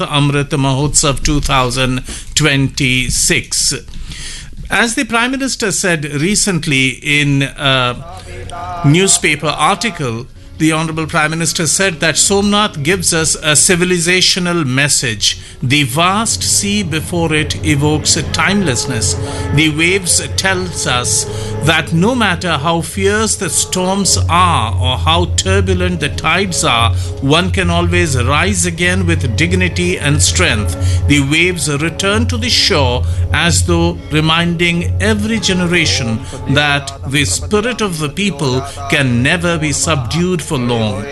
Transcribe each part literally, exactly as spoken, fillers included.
Amrit Mahotsav twenty twenty-six. As the Prime Minister said recently in a newspaper article, the Honourable Prime Minister said that Somnath gives us a civilizational message. The vast sea before it evokes a timelessness. The waves tells us that no matter how fierce the storms are or how turbulent the tides are, one can always rise again with dignity and strength. The waves return to the shore as though reminding every generation that the spirit of the people can never be subdued for long.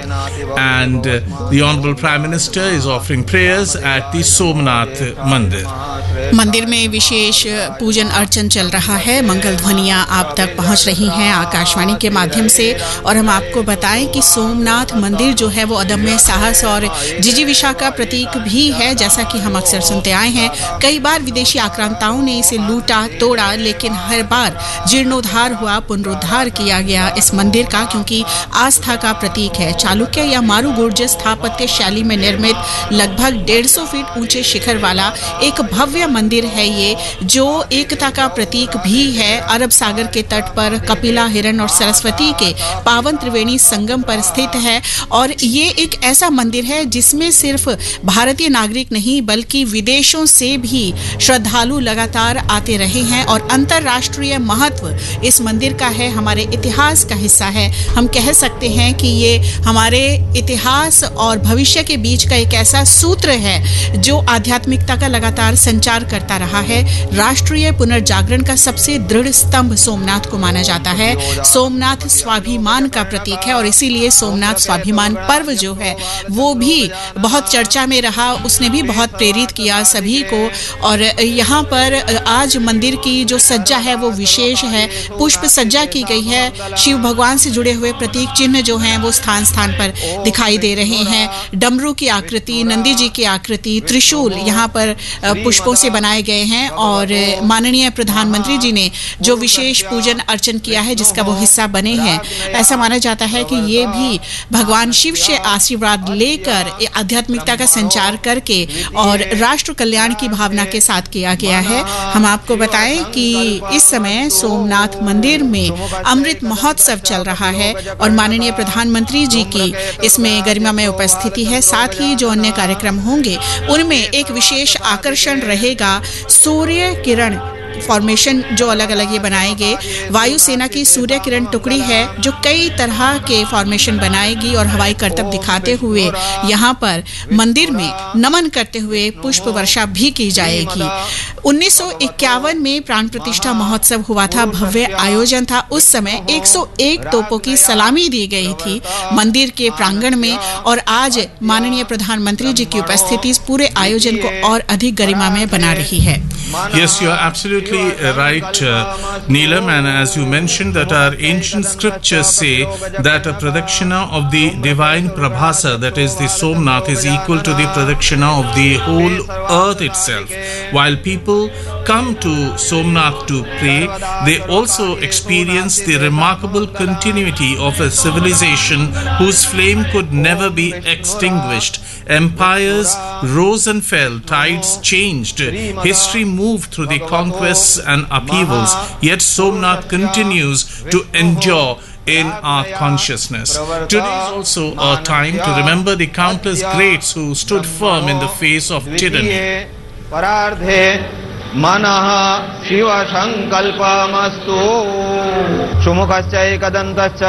And uh, the Honourable Prime Minister is offering prayers at the Somnath Mandir. मंदिर में विशेष पूजन अर्चन चल रहा है। मंगल ध्वनियां आप तक पहुंच रही हैं आकाशवाणी के माध्यम से। और हम आपको बताएं कि सोमनाथ मंदिर जो है वो अदम्य साहस और जिजीविषा का प्रतीक भी है। जैसा कि हम अक्सर सुनते आए हैं, कई बार विदेशी आक्रांताओं ने इसे लूटा तोड़ा, लेकिन हर बार जीर्णोद्धार हुआ, पुनरुद्धार किया गया इस मंदिर का, क्योंकि आस्था का प्रतीक है। चालुक्य या मारूगुर्ज स्थापत्य शैली में निर्मित लगभग डेढ़ सौ फीट ऊंचे शिखर वाला एक भव्य मंदिर है ये, जो एकता का प्रतीक भी है। अरब सागर के तट पर कपिला, हिरण और सरस्वती के पावन त्रिवेणी संगम पर स्थित है। और ये एक ऐसा मंदिर है जिसमें सिर्फ भारतीय नागरिक नहीं बल्कि विदेशों से भी श्रद्धालु लगातार आते रहे हैं। और अंतर्राष्ट्रीय महत्व इस मंदिर का है, हमारे इतिहास का हिस्सा है। हम कह सकते हैं कि ये हमारे इतिहास और भविष्य के बीच का एक ऐसा सूत्र है जो आध्यात्मिकता का लगातार संचार करता रहा है। राष्ट्रीय पुनर्जागरण का सबसे दृढ़ स्तंभ सोमनाथ को माना जाता है। सोमनाथ स्वाभिमान का प्रतीक है और इसीलिए सोमनाथ स्वाभिमान पर्व जो है वो भी बहुत चर्चा में रहा। उसने भी बहुत प्रेरित किया सभी को। और यहाँ पर आज मंदिर की जो सज्जा है वो विशेष है। पुष्प सज्जा की गई है। शिव भगवान से जुड़े हुए प्रतीक चिन्ह जो हैं वो स्थान स्थान पर दिखाई दे रहे हैं। डमरू की आकृति, नंदी जी की आकृति, त्रिशूल यहाँ पर पुष्पों से बनाए गए हैं। और माननीय प्रधानमंत्री जी ने जो विशेष पूजन अर्चन किया है जिसका वो हिस्सा बने हैं, ऐसा माना जाता है कि ये भी भगवान शिव से आशीर्वाद लेकर आध्यात्मिकता का संचार करके और राष्ट्र कल्याण की भावना के साथ किया गया है। हम आपको बताएं कि इस समय सोमनाथ मंदिर में अमृत महोत्सव चल रहा है और माननीय प्रधानमंत्री जी की इसमें गरिमामय उपस्थिति है। साथ ही जो अन्य कार्यक्रम होंगे उनमें एक विशेष आकर्षण रहेगा। सूर्य किरण फॉर्मेशन जो अलग अलग ये बनाएंगे, वायुसेना की सूर्य किरण टुकड़ी है जो कई तरह के फॉर्मेशन बनाएगी और हवाई करतब दिखाते हुए यहाँ पर मंदिर में नमन करते हुए पुष्प वर्षा भी की जाएगी। उन्नीस सौ इक्यावन में प्राण प्रतिष्ठा महोत्सव हुआ था, भव्य आयोजन था। उस समय एक सौ एक तोपों की सलामी दी गई थी मंदिर के प्रांगण में। और आज माननीय प्रधानमंत्री जी की उपस्थिति पूरे आयोजन को और अधिक गरिमामय बना रही है। Yes, you are absolutely right, uh, Neelam, and as you mentioned that our ancient scriptures say that a pradakshina of the divine Prabhasa, that is the Somnath, is equal to the pradakshina of the whole earth itself. While people come to Somnath to pray, they also experience the remarkable continuity of a civilization whose flame could never be extinguished. Empires rose and fell, tides changed, history moved through the conquests and upheavals, yet Somnath continues to endure in our consciousness. Today is also a time to remember the countless greats who stood firm in the face of tyranny. मनः शिव संकल्पमस्तु सुमुखश्च एकदन्तश्च